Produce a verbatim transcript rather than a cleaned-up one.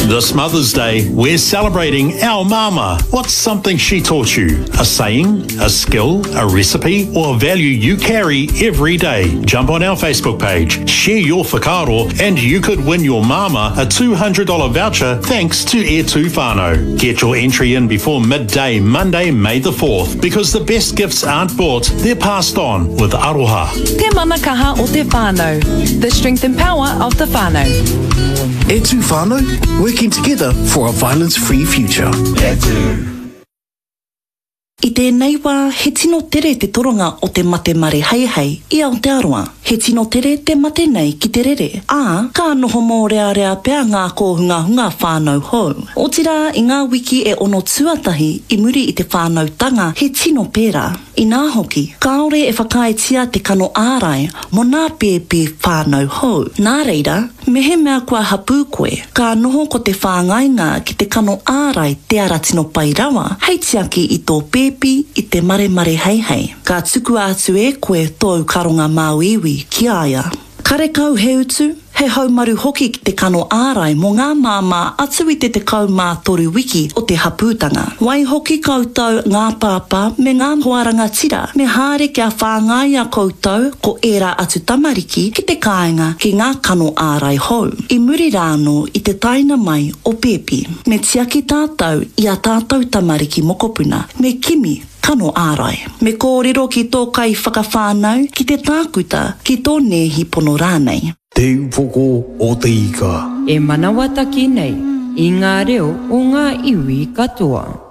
This Mother's Day, we're celebrating our mama. What's something she taught you? A saying, a skill, a recipe, or a value you carry every day? Jump on our Facebook page, share your whakaaro, and you could win your mama a two hundred dollars voucher thanks to E two Whānau. Get your entry in before midday, Monday, May the fourth, because the best gifts aren't bought, they're passed on with Aroha. Te manakaha o te whānau. The strength and power of the whānau. E two Whānau, working together for a violence-free future. E two. I tēnei wā, he tino tere te toronga o te mate mare hei hei i Aotearoa. He tino tere te mate nei ki te rere. Ā, ka noho mō rea rea pēr ngā kōhunga hunga whānau hou. O tira i ngā wiki e ono tuatahi i muri i te whānau tanga he tino pēra. I ngā hoki, kaore e whakaitia te kano ārai mo nā pēpē whānau hou. Nā reira, mehe mea kua hapu koe, ka noho ko te whāngainga ki te kano ārai te ara tino pai rawa, hei tiaki i tō pēpi i te mare mare hei hei. Ka tuku atu e koe tōu karonga māuiwi ki aia. Kare kau he utu, he haumaru hoki ki te kano ārai mo ngā māmā atu i te te kau mā toru wiki o te hapūtanga. Wai hoki koutou ngā pāpā me ngā hoaranga tira, me haere kia whāngai a koutou ko era atu tamariki ki te kāinga ki ngā kano ārai hou. I muri rāno i te taina mai o Pepi, me tiaki tātou i a tātou tamariki mokopuna, me kimi kano ārai. Me kōrero ki tō kai whakawhānau ki te tākuta ki tō nehi pono rānei. Te upoko o te ika. E manawataki nei, i ngā reo o ngā iwi katoa.